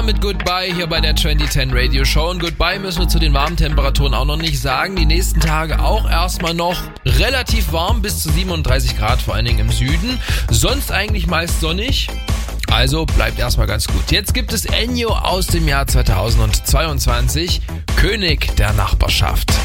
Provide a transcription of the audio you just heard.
mit Goodbye hier bei der 2010 Radio Show. Und Goodbye müssen wir zu den warmen Temperaturen auch noch nicht sagen. Die nächsten Tage auch erstmal noch relativ warm, bis zu 37 Grad, vor allen Dingen im Süden. Sonst eigentlich meist sonnig. Also bleibt erstmal ganz gut. Jetzt gibt es Ennio aus dem Jahr 2022, König der Nachbarschaft.